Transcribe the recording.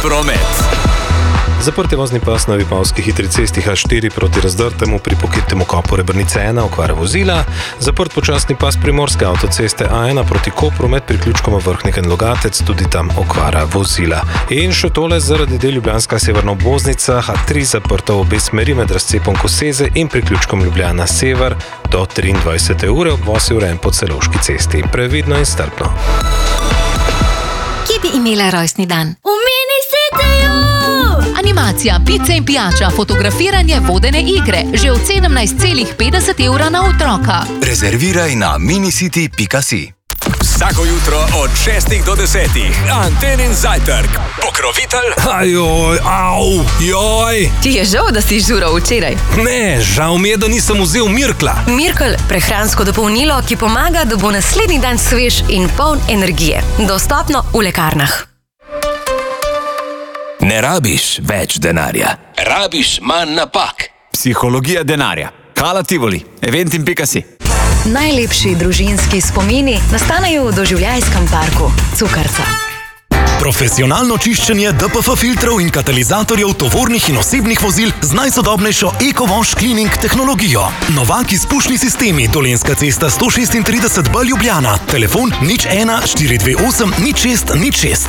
promet. Zaprt je vozni pas na Vipavski hitri cesti H4 proti Razdrtemu pri pokritemu kopu Rebrnice 1, okvara vozila. Zaprt počasni pas Primorske avtoceste A1 proti Kopru med priključkoma Vrhnik in Logatec, tudi tam okvara vozila. In še tole, zaradi del Ljubljanska severna obvoznica H3 zaprta v obe smeri med razcepom Koseze in priključkom Ljubljana sever do 23. ure, obvoz je urejen po Celovški cesti. Previdno in strpno. Kje bi imela rojstni dan? V Mini-Cityju! Animacija, pice in pijača, fotografiranje, vodene igre. Že od 17,50 € na otroka. Rezerviraj na minicity.si. Vsako jutro od 6 do 10. Antenin zajtrk. Pokrovitelj. Ajoj, au, joj. Ti je žal, da si žural včeraj? Ne, žal mi je, da nisem vzel Mirkla. Mirkel, prehransko dopolnilo, ki pomaga, da bo naslednji dan svež in poln energije. Dostopno v lekarnah. Ne rabiš več denarja. Rabiš manj napak. Psihologija denarja. Kala Tivoli, eventim.si. Najlepši družinski spomini nastanejo v doživljajskem parku Cukrca. Profesionalno čiščenje DPF filtrov in katalizatorjev tovornih in osebnih vozil z najsodobnejšo EcoWash Cleaning tehnologijo. Novak izpušni sistemi, Dolenjska cesta 136B Ljubljana. Telefon 01 428 06 06.